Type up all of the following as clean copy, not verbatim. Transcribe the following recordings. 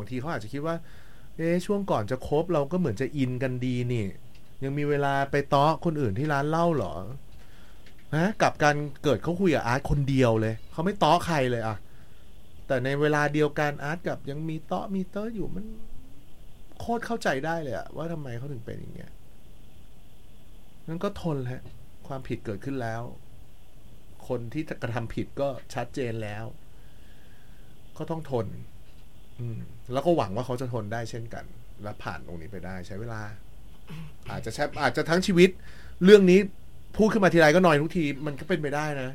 บางทีเขาอาจจะคิดว่าช่วงก่อนจะคบเราก็เหมือนจะอินกันดีนี่ยังมีเวลาไปเตาะคนอื่นที่ร้านเหล้าเหรอกับการเกิดเขาคุยกับอาร์ตคนเดียวเลยเขาไม่เตาะใครเลยอะแต่ในเวลาเดียวกันอาร์ตกับยังมีเตาะมีเตอร์อยู่มันโคตรเข้าใจได้เลยอะว่าทำไมเขาถึงเป็นอย่างเงี้ยนั่นก็ทนฮะความผิดเกิดขึ้นแล้วคนที่กระทำผิดก็ชัดเจนแล้วก็ต้องทนแล้วก็หวังว่าเขาจะทนได้เช่นกันและผ่านตรงนี้ไปได้ใช้เวลาอาจจะทั้งชีวิตเรื่องนี้พูดขึ้นมาทีไรก็หน่อยทุกทีมันก็เป็นไปได้นะ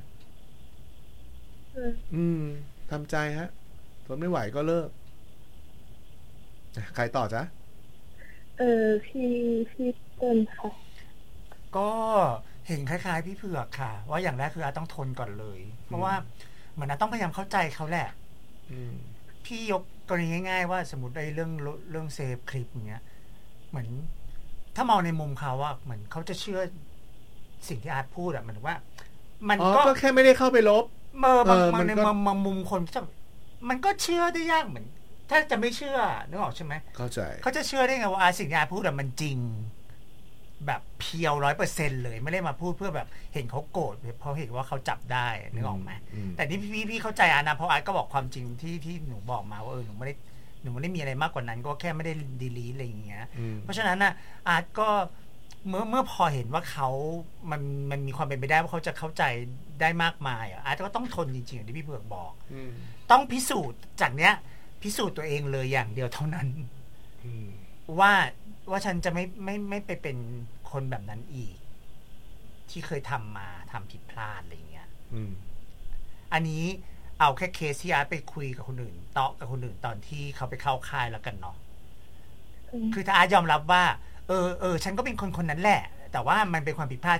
ทำใจฮะทนไม่ไหวก็เลิกใครต่อจ๊ะพี่เติ้ลค่ะก็เห็นคล้ายๆพี่เผือกค่ะว่าอย่างแรกคืออาต้องทนก่อนเลยเพราะว่าเหมือนต้องพยายามเข้าใจเขาแหละพี่ยกกรณีง่ายๆว่าสมมติในเรื่องเซฟคลิปอย่างเงี้ยเหมือนถ้ามองในมุมเขาว่าเหมือนเขาจะเชื่อสิ่งที่อาร์ตพูดอะเหมือนว่ามันก็แค่ไม่ได้เข้าไปลบบางในมุมคนมันก็เชื่อได้ยากเหมือนถ้าจะไม่เชื่อนึกออกใช่ไหมเข้าใจเขาจะเชื่อได้ไงว่าสิ่งที่อาร์ตพูดอะมันจริงแบบเพียว 100% เลยไม่ได้มาพูดเพื่อแบบเห็นเขาโกรธเพราะเห็นว่าเขาจับได้นึกออกไหมแต่ที่พี่เข้าใจอาร์ตนะเพราะอาร์ตก็บอกความจริงที่หนูบอกมาว่าหนูไม่ได้มีอะไรมากกว่านั้นก็แค่ไม่ได้ดีลีทอะไรอย่างเงี้ยเพราะฉะนั้นน่ะอาร์ตก็เมื่อพอเห็นว่าเขามันมีความเป็นไปได้ว่าเขาจะเข้าใจได้มากมายอาร์ตก็ต้องทนจริงๆอย่างที่พี่เผือกบอกต้องพิสูจน์จากเนี้ยพิสูจน์ตัวเองเลยอย่างเดียวเท่านั้นว่าฉันจะไม่ไปเป็นคนแบบนั้นอีกที่เคยทำผิดพลาดอะไรเงี้ยอันนี้เอาแค่เคสที่อาร์ตไปคุยกับคนอื่นเตาะกับคนอื่นตอนที่เขาไปเข้าค่ายแล้วกันเนาะคือถ้าอาร์ตยอมรับว่าฉันก็เป็นคนนั้นแหละแต่ว่ามันเป็นความผิดพลาด